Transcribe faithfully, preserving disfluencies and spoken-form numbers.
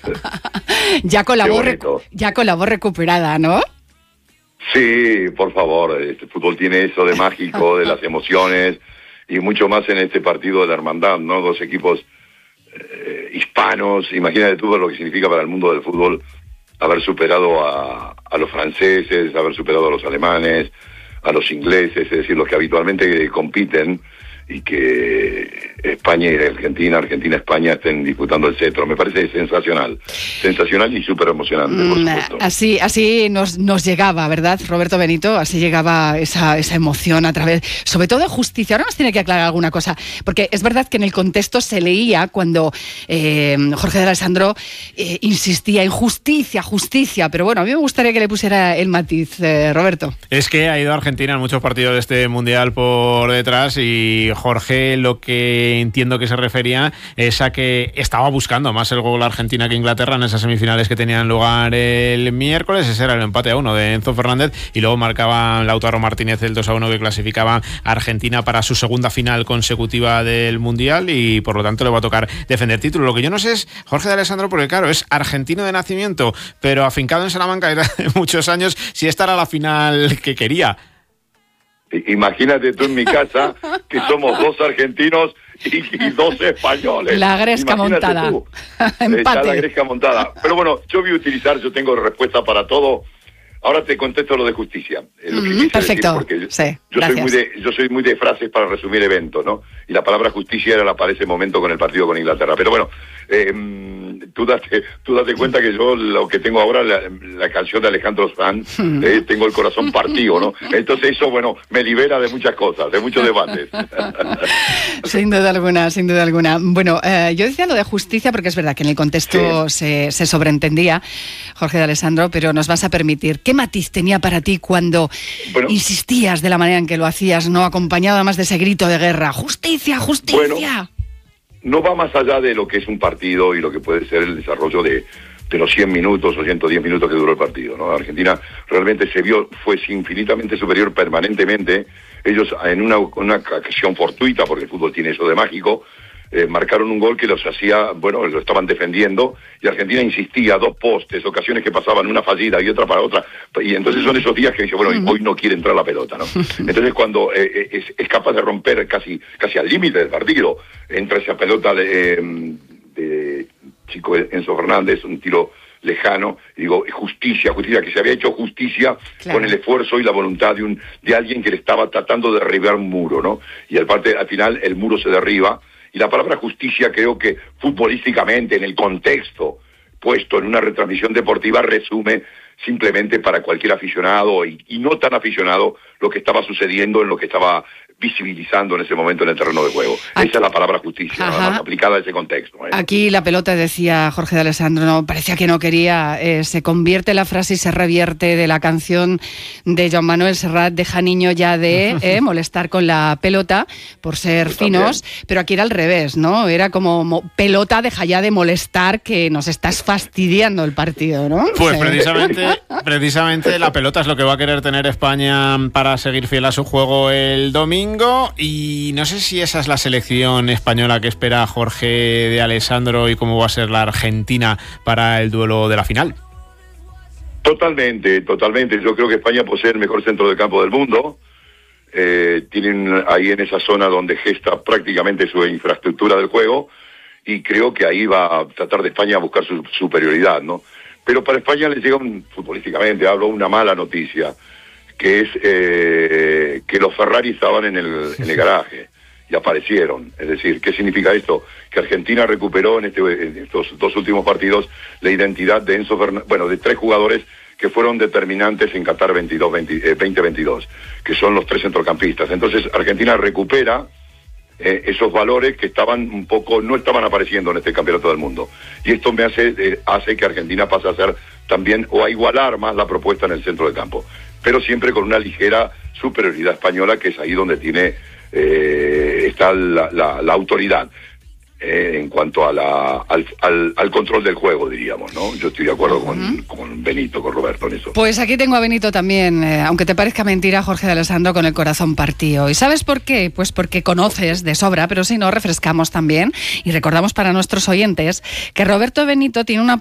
ya, con la voz recu- ya con la voz recuperada, ¿no? Sí, por favor, este fútbol tiene eso de mágico, de las emociones, y mucho más en este partido de la hermandad, ¿no? Dos equipos eh, hispanos, imagínate tú lo que significa para el mundo del fútbol haber superado a, a los franceses, haber superado a los alemanes, a los ingleses, es decir, los que habitualmente compiten, y que España y Argentina, Argentina y España estén disputando el cetro. Me parece sensacional, sensacional y súper emocionante, por supuesto. Así, así nos, nos llegaba, ¿verdad, Roberto Benito? Así llegaba esa, esa emoción a través, sobre todo de justicia. Ahora nos tiene que aclarar alguna cosa, porque es verdad que en el contexto se leía cuando eh, Jorge de Alessandro eh, insistía en justicia, justicia, pero bueno, a mí me gustaría que le pusiera el matiz, eh, Roberto. Es que ha ido a Argentina en muchos partidos de este Mundial por detrás, y Jorge, lo que entiendo que se refería es a que estaba buscando más el gol Argentina que Inglaterra en esas semifinales que tenían lugar el miércoles. Ese era el empate a uno de Enzo Fernández, y luego marcaba Lautaro Martínez el dos a uno que clasificaba a Argentina para su segunda final consecutiva del Mundial, y por lo tanto le va a tocar defender título. Lo que yo no sé es Jorge de Alessandro, porque claro, es argentino de nacimiento, pero afincado en Salamanca desde hace muchos años, si esta era la final que quería. Imagínate tú en mi casa, que somos dos argentinos y, y dos españoles. La gresca Imagínate montada. Tú. Está la gresca montada. Pero bueno, yo voy a utilizar, yo tengo respuesta para todo. Ahora te contesto lo de justicia. Lo que mm, perfecto. Decir, sí, yo, soy muy de, yo soy muy de frases para resumir eventos, ¿no? Y la palabra justicia era la para ese momento con el partido con Inglaterra. Pero bueno, eh, tú, date, tú date cuenta que yo lo que tengo ahora, la, la canción de Alejandro Sanz, eh, tengo el corazón partido, ¿no? Entonces eso, bueno, me libera de muchas cosas, de muchos debates. Sin duda alguna, sin duda alguna. Bueno, eh, yo decía lo de justicia porque es verdad que en el contexto sí. se, se sobreentendía, Jorge de Alessandro, pero nos vas a permitir. ¿Qué matiz tenía para ti cuando bueno, insistías de la manera en que lo hacías, no acompañado además de ese grito de guerra? ¡Justicia, justicia! Bueno, no va más allá de lo que es un partido y lo que puede ser el desarrollo de, de los cien minutos o ciento diez minutos que duró el partido, ¿no? Argentina realmente se vio, fue infinitamente superior permanentemente. Ellos en una, una acción fortuita, porque el fútbol tiene eso de mágico, Eh, marcaron un gol que los hacía, bueno, lo estaban defendiendo, y Argentina insistía, dos postes, ocasiones que pasaban una fallida y otra para otra, y entonces son esos días que dice, bueno, hoy no quiere entrar la pelota, ¿no? Entonces cuando eh, es, es capaz de romper casi casi al límite del partido, entra esa pelota de, eh, de chico Enzo Fernández, un tiro lejano, y digo, justicia, justicia, que se había hecho justicia claro. con el esfuerzo y la voluntad de un de alguien que le estaba tratando de derribar un muro, ¿no? Y al, parte, al final el muro se derriba. Y la palabra justicia creo que futbolísticamente, en el contexto puesto en una retransmisión deportiva, resume simplemente para cualquier aficionado y, y no tan aficionado lo que estaba sucediendo en lo que estaba visibilizando en ese momento en el terreno de juego. Aquí, esa es la palabra justicia, ¿no? Aplicada a ese contexto. ¿eh? Aquí la pelota, decía Jorge de Alessandro, no parecía que no quería, eh, se convierte la frase y se revierte de la canción de Joan Manuel Serrat, deja niño ya de eh, molestar con la pelota por ser Yo finos, también. Pero aquí era al revés, ¿no? Era como mo- pelota, deja ya de molestar, que nos estás fastidiando el partido, ¿no? Pues sí. precisamente, precisamente la pelota es lo que va a querer tener España para seguir fiel a su juego el domingo. Y no sé si esa es la selección española que espera Jorge de Alessandro y cómo va a ser la Argentina para el duelo de la final. Totalmente, totalmente. Yo creo que España posee el mejor centro de campo del mundo. Eh, tienen ahí en esa zona donde gesta prácticamente su infraestructura del juego, y creo que ahí va a tratar de España a buscar su superioridad, ¿no? Pero para España le llega un, futbolísticamente, hablo una mala noticia, que es eh, que los Ferrari estaban en el, en el garaje y aparecieron. Es decir, ¿qué significa esto? Que Argentina recuperó en, este, en estos dos últimos partidos la identidad de Enzo Fernández, bueno, de tres jugadores que fueron determinantes en Qatar veintidós, veinte, eh, veinte veintidós, que son los tres centrocampistas. Entonces Argentina recupera eh, esos valores que estaban un poco, no estaban apareciendo en este campeonato del mundo. Y esto me hace, eh, hace que Argentina pase a ser también, o a igualar más la propuesta en el centro del campo, pero siempre con una ligera superioridad española, que es ahí donde tiene eh, está la, la, la autoridad eh, en cuanto a la, al, al, al control del juego, diríamos, ¿no? Yo estoy de acuerdo uh-huh. con, con Benito, con Roberto en eso. Pues aquí tengo a Benito también, eh, aunque te parezca mentira, Jorge de Alessandro, con el corazón partido. ¿Y sabes por qué? Pues porque conoces de sobra, pero si no, refrescamos también y recordamos para nuestros oyentes que Roberto Benito tiene una